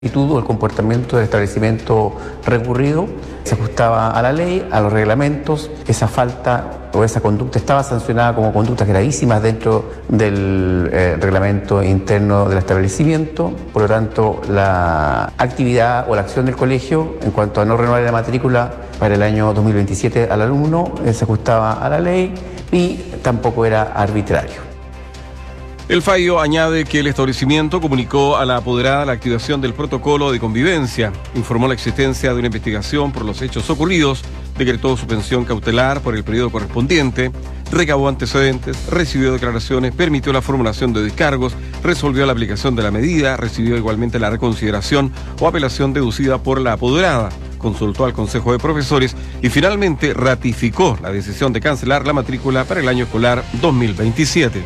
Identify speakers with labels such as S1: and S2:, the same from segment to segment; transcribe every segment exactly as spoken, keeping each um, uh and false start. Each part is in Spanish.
S1: actitud o el comportamiento del establecimiento recurrido se ajustaba a la ley, a los reglamentos. Esa falta o esa conducta estaba sancionada como conductas gravísimas dentro del eh, reglamento interno del establecimiento. Por lo tanto, la actividad o la acción del colegio en cuanto a no renovar la matrícula para el año dos mil veintisiete al alumno eh, se ajustaba a la ley y tampoco era arbitrario.
S2: El fallo añade que el establecimiento comunicó a la apoderada la activación del protocolo de convivencia, informó la existencia de una investigación por los hechos ocurridos, decretó suspensión cautelar por el periodo correspondiente, recabó antecedentes, recibió declaraciones, permitió la formulación de descargos, resolvió la aplicación de la medida, recibió igualmente la reconsideración o apelación deducida por la apoderada, consultó al Consejo de Profesores y finalmente ratificó la decisión de cancelar la matrícula para el año escolar dos mil veintisiete.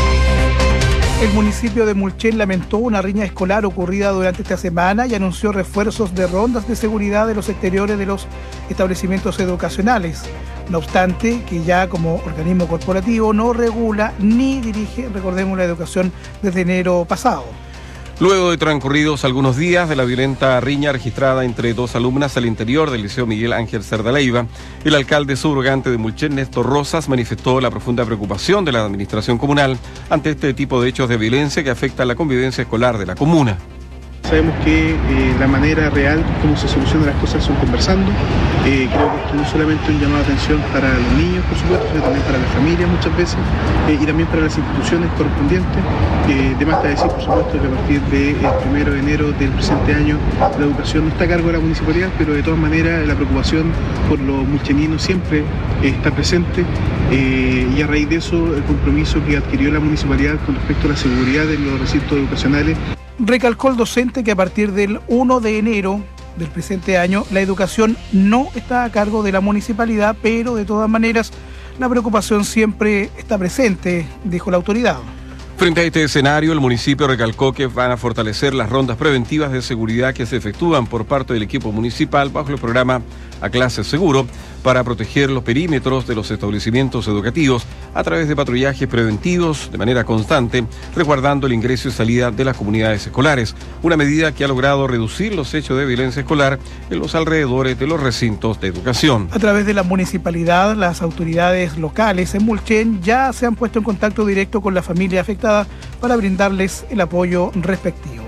S3: El municipio de Mulchen lamentó una riña escolar ocurrida durante esta semana y anunció refuerzos de rondas de seguridad de los exteriores de los establecimientos educacionales. No obstante, que ya como organismo corporativo no regula ni dirige, recordemos, la educación desde enero pasado.
S2: Luego de transcurridos algunos días de la violenta riña registrada entre dos alumnas al interior del Liceo Miguel Ángel Cerda Leiva, el alcalde subrogante de Mulchen, Néstor Rosas, manifestó la profunda preocupación de la administración comunal ante este tipo de hechos de violencia que afecta a la convivencia escolar de la comuna.
S4: Sabemos que eh, la manera real como se solucionan las cosas son conversando. Eh, creo que esto no es solamente un llamado de atención para los niños, por supuesto, sino también para las familias muchas veces eh, y también para las instituciones correspondientes. Eh, de más está decir, por supuesto, que a partir del primero de enero del presente año la educación no está a cargo de la municipalidad, pero de todas maneras la preocupación por los mulcheninos siempre eh, está presente eh, y a raíz de eso el compromiso que adquirió la municipalidad con respecto a la seguridad de los recintos educacionales.
S3: Recalcó el docente que a partir del primero de enero del presente año la educación no está a cargo de la municipalidad, pero de todas maneras la preocupación siempre está presente, dijo la autoridad.
S2: Frente a este escenario, el municipio recalcó que van a fortalecer las rondas preventivas de seguridad que se efectúan por parte del equipo municipal bajo el programa A Clase Seguro para proteger los perímetros de los establecimientos educativos a través de patrullajes preventivos de manera constante, resguardando el ingreso y salida de las comunidades escolares, una medida que ha logrado reducir los hechos de violencia escolar en los alrededores de los recintos de educación.
S3: A través de la municipalidad, las autoridades locales en Mulchen ya se han puesto en contacto directo con la familia afectada para brindarles el apoyo respectivo.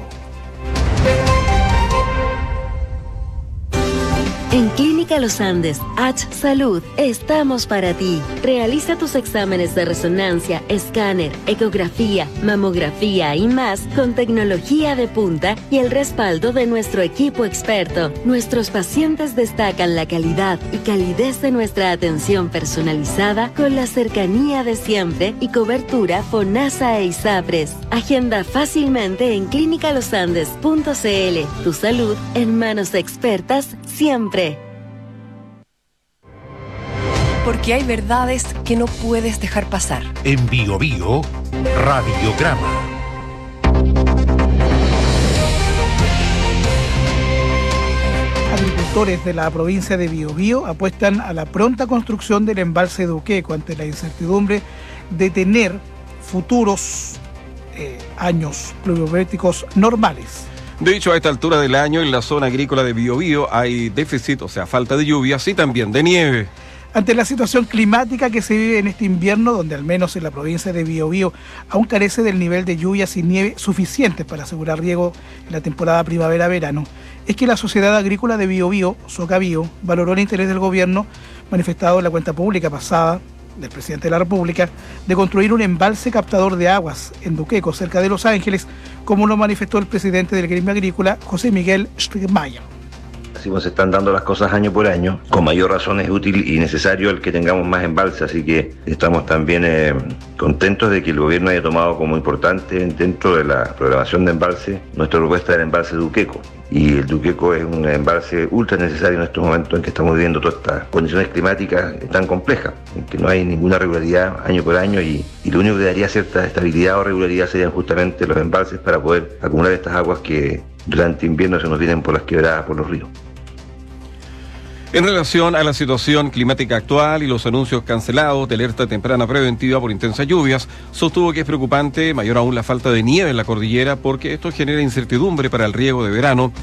S5: En Clínica Los Andes, H Salud, estamos para ti. Realiza tus exámenes de resonancia, escáner, ecografía, mamografía y más con tecnología de punta y el respaldo de nuestro equipo experto. Nuestros pacientes destacan la calidad y calidez de nuestra atención personalizada con la cercanía de siempre y cobertura FONASA e ISAPRES. Agenda fácilmente en clínica los andes punto c l. Tu salud en manos expertas siempre.
S6: Porque hay verdades que no puedes dejar pasar.
S7: En Bio Bio, Radiograma.
S3: Agricultores de la provincia de Biobío apuestan a la pronta construcción del embalse Duqueco ante la incertidumbre de tener futuros eh, años pluviométricos normales.
S2: De hecho, a esta altura del año en la zona agrícola de Biobío hay déficit, o sea, falta de lluvias y también de nieve.
S3: Ante la situación climática que se vive en este invierno, donde al menos en la provincia de Biobío aún carece del nivel de lluvias y nieve suficientes para asegurar riego en la temporada primavera-verano, es que la Sociedad Agrícola de Biobío, Socabío, valoró el interés del gobierno manifestado en la cuenta pública pasada del presidente de la República de construir un embalse captador de aguas en Duqueco, cerca de Los Ángeles, como lo manifestó el presidente del gremio agrícola, José Miguel Strickmayer.
S8: Así como se están dando las cosas año por año, con mayor razón es útil y necesario el que tengamos más embalses, así que estamos también eh, contentos de que el gobierno haya tomado como importante dentro de la programación de embalse nuestra propuesta del embalse Duqueco. Y el Duqueco es un embalse ultra necesario en estos momentos en que estamos viviendo todas estas condiciones climáticas tan complejas, en que no hay ninguna regularidad año por año y, y lo único que daría cierta estabilidad o regularidad serían justamente los embalses para poder acumular estas aguas que durante invierno se nos vienen por las quebradas, por los ríos.
S2: En relación a la situación climática actual y los anuncios cancelados de alerta temprana preventiva por intensas lluvias, sostuvo que es preocupante, mayor aún la falta de nieve en la cordillera, porque esto genera incertidumbre para el riego de verano